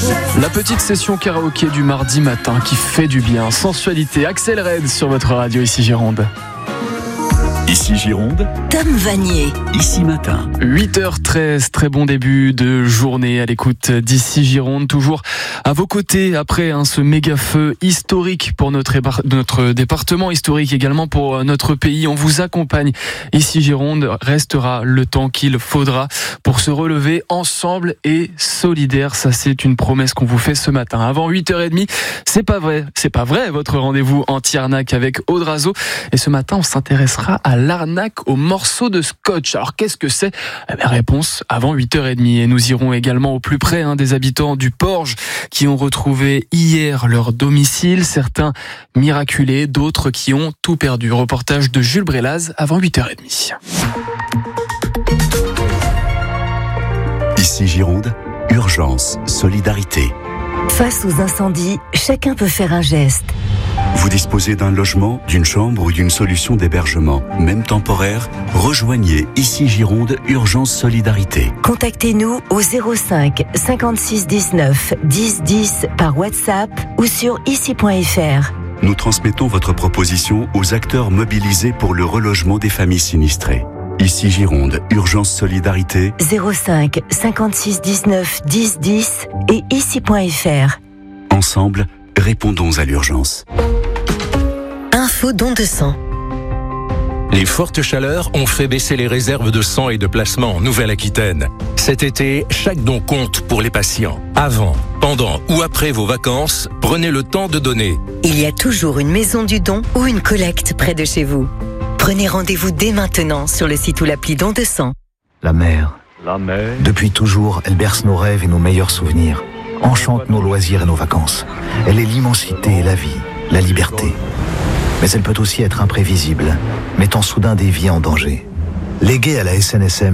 La petite session karaoké du mardi matin qui fait du bien. Sensualité, Axel Red sur votre radio ici Gironde. Ici Gironde, Tom Vanier. ici matin. 8h13, très bon début de journée à l'écoute d'ici Gironde, toujours à vos côtés après ce méga feu historique pour notre département, historique également pour notre pays. On vous accompagne. Ici Gironde restera le temps qu'il faudra pour se relever ensemble et solidaire. Ça, c'est une promesse qu'on vous fait ce matin. Avant 8h30, c'est pas vrai, votre rendez-vous anti-arnaque avec Audrazo. Et ce matin, on s'intéressera à l'arnaque au morceau de scotch. Alors qu'est-ce que c'est ? Réponse avant 8h30. Et nous irons également au plus près des habitants du Porge qui ont retrouvé hier leur domicile. Certains miraculés, d'autres qui ont tout perdu. Reportage de Jules Brélaz avant 8h30. Ici Gironde, urgence, solidarité. Face aux incendies, chacun peut faire un geste. Vous disposez d'un logement, d'une chambre ou d'une solution d'hébergement, même temporaire, rejoignez Ici Gironde, urgence, solidarité. Contactez-nous au 05 56 19 10 10 par WhatsApp ou sur ici.fr. Nous transmettons votre proposition aux acteurs mobilisés pour le relogement des familles sinistrées. Ici Gironde, urgence, solidarité. 05 56 19 10 10 et ici.fr. Ensemble, répondons à l'urgence. Info don de sang. Les fortes chaleurs ont fait baisser les réserves de sang et de plasma en Nouvelle-Aquitaine. Cet été, chaque don compte pour les patients. Avant, pendant ou après vos vacances, prenez le temps de donner. Il y a toujours une maison du don ou une collecte près de chez vous. Prenez rendez-vous dès maintenant sur le site ou l'appli Don de sang. La mer. Depuis toujours, elle berce nos rêves et nos meilleurs souvenirs. Enchante nos loisirs et nos vacances. Elle est l'immensité et la vie, la liberté. Mais elle peut aussi être imprévisible, mettant soudain des vies en danger. Léguée à la SNSM